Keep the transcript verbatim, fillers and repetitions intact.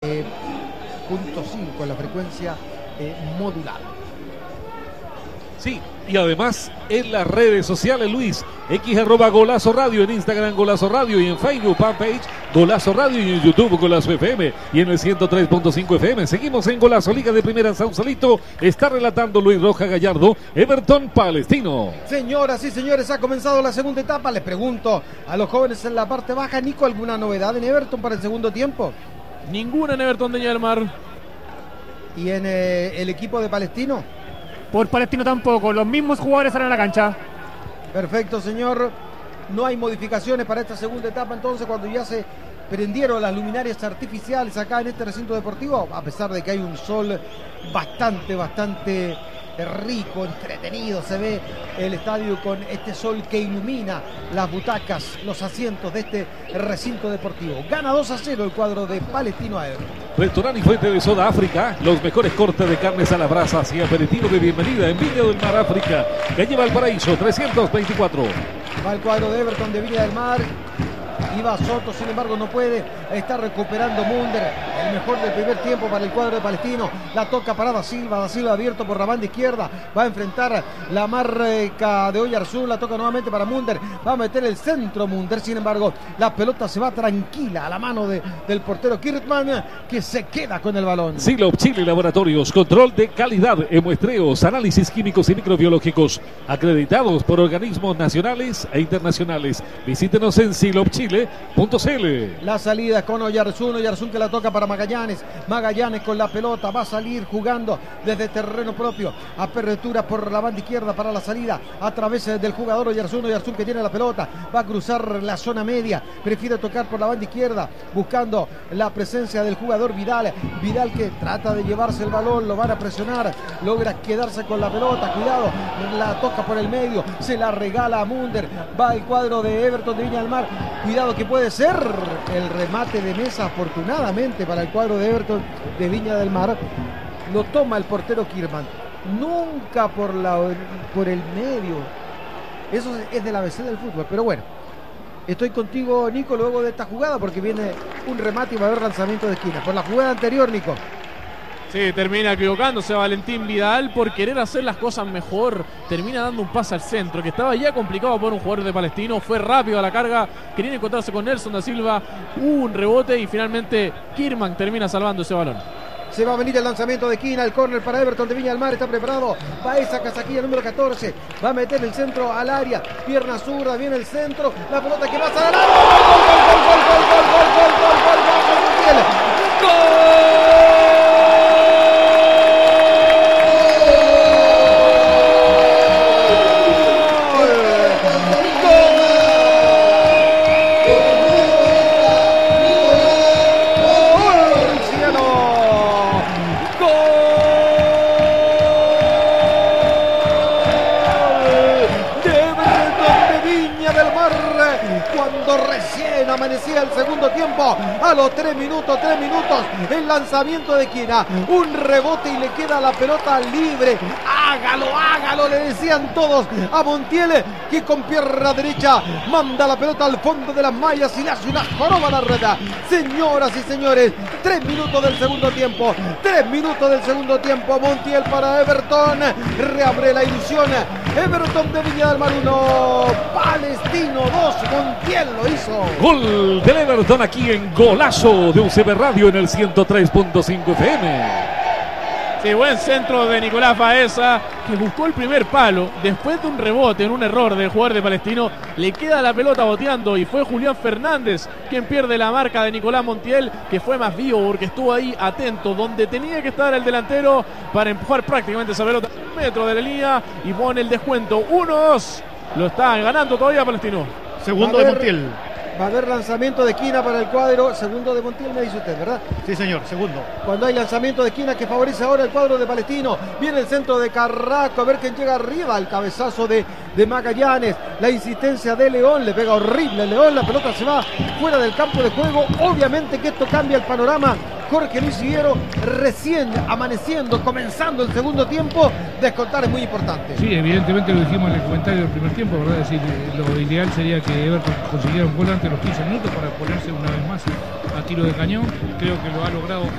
punto cinco en la frecuencia eh, modulada. Sí, y además en las redes sociales, Luis, X arroba Golazo Radio, en Instagram Golazo Radio y en Facebook fanpage Golazo Radio y en YouTube Golazo F M y en el ciento tres punto cinco F M. Seguimos en Golazo, Liga de Primera Sausalito. Está relatando Luis Roja Gallardo, Everton Palestino. Señoras y señores, ha comenzado la segunda etapa. Les pregunto a los jóvenes en la parte baja, Nico, ¿alguna novedad en Everton para el segundo tiempo? Ninguna en Everton de Viña del Mar. ¿Y en eh, el equipo de Palestino? Por Palestino tampoco, los mismos jugadores salen a la cancha. Perfecto, señor. No hay modificaciones para esta segunda etapa, entonces, cuando ya se prendieron las luminarias artificiales acá en este recinto deportivo, a pesar de que hay un sol bastante, bastante rico, entretenido, se ve el estadio con este sol que ilumina las butacas, los asientos de este recinto deportivo. Gana dos a cero el cuadro de Palestino a Everton. Restaurante y Fuente de Soda África, los mejores cortes de carnes a las brasas y aperitivo de bienvenida en Viña del Mar, África, calle Valparaíso trescientos veinticuatro. Va el cuadro de Everton de Viña del Mar. Iba Soto, sin embargo no puede. Está recuperando Munder, el mejor del primer tiempo para el cuadro de Palestino. La toca para Da Silva, Da Silva abierto por la banda izquierda. Va a enfrentar la marca de Oyarzún. La toca nuevamente para Munder. Va a meter el centro Munder, sin embargo la pelota se va tranquila a la mano de, del portero Kirtman, que se queda con el balón. Silop Chile Laboratorios, control de calidad en muestreos, análisis químicos y microbiológicos, acreditados por organismos nacionales e internacionales. Visítenos en silop chile punto c l. La salida con Oyarzún, Oyarzún que la toca para Magallanes. Magallanes con la pelota, va a salir jugando desde terreno propio. Apertura por la banda izquierda para la salida a través del jugador Oyarzún. Oyarzún que tiene la pelota, va a cruzar la zona media, prefiere tocar por la banda izquierda, buscando la presencia del jugador Vidal. Vidal que trata de llevarse el balón, lo van a presionar, logra quedarse con la pelota, cuidado, la toca por el medio, se la regala a Munder. Va el cuadro de Everton de Viña del Mar, cuidado que puede ser el remate de mesa, afortunadamente para el cuadro de Everton de Viña del Mar. Lo toma el portero Kirman, nunca por, la, por el medio. Eso es del A B C del fútbol, pero bueno, estoy contigo, Nico, luego de esta jugada, porque viene un remate y va a haber lanzamiento de esquina. Por la jugada anterior, Nico. Sí, termina equivocándose Valentín Vidal por querer hacer las cosas mejor. Termina dando un pase al centro, que estaba ya complicado por un jugador de Palestino. Fue rápido a la carga, quería encontrarse con Nelson da Silva. Hubo un rebote y finalmente Kirman termina salvando ese balón. Se va a venir el lanzamiento de esquina, el córner para Everton de Viña del Mar, está preparado. Va esa casaquilla número catorce, va a meter el centro al área, pierna zurda, viene el centro, la pelota que va a salir. ¡Gol, gol, gol, gol, gol, gol, gol, gol, gol, gol, gol, gol! Recién amanecía el segundo tiempo, a los tres minutos, tres minutos, el lanzamiento de esquina, un rebote y le queda la pelota libre. Hágalo, hágalo, le decían todos a Montiel, que con pierna derecha manda la pelota al fondo de las mallas y le hace una joroba a la red. Señoras y señores, tres minutos del segundo tiempo, tres minutos del segundo tiempo, Montiel para Everton, reabre la ilusión. Everton de Viña del Mar uno, Palestino dos, Montiel lo hizo. Gol del Everton aquí en Golazo de U C B Radio en el ciento tres punto cinco F M. Sí, buen centro de Nicolás Baeza, que buscó el primer palo. Después de un rebote, en un error del jugador de Palestino, le queda la pelota boteando y fue Julián Fernández quien pierde la marca de Nicolás Montiel, que fue más vivo porque estuvo ahí atento donde tenía que estar el delantero para empujar prácticamente esa pelota un metro de la línea y pone el descuento. uno dos, lo está ganando todavía Palestino. Segundo de Montiel. Va a haber lanzamiento de esquina para el cuadro. Segundo de Montiel, me dice usted, ¿verdad? Sí, señor, segundo. Cuando hay lanzamiento de esquina que favorece ahora el cuadro de Palestino. Viene el centro de Carrasco, a ver quién llega arriba. El cabezazo de, de Magallanes. La insistencia de León, le pega horrible León. La pelota se va fuera del campo de juego. Obviamente que esto cambia el panorama. Jorge Luis Higuero, recién amaneciendo, comenzando el segundo tiempo, descontar es muy importante. Sí, evidentemente lo dijimos en el comentario del primer tiempo, ¿verdad? Es decir, lo ideal sería que Everton consiguiera un gol antes de los quince minutos para ponerse una vez más a tiro de cañón. Creo que lo ha logrado